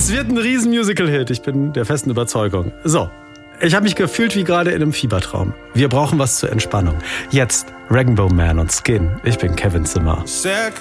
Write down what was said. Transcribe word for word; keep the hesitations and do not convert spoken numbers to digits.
Das wird ein riesen Musical-Hit. Ich bin der festen Überzeugung. So, ich habe mich gefühlt wie gerade in einem Fiebertraum. Wir brauchen was zur Entspannung. Jetzt Rainbow Man und Skin. Ich bin Kevin Zimmer.